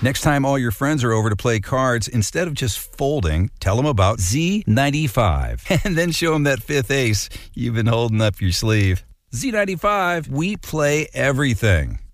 Next time all your friends are over to play cards, instead of just folding, tell them about Z95. And then show them that fifth ace you've been holding up your sleeve. Z95, we play everything.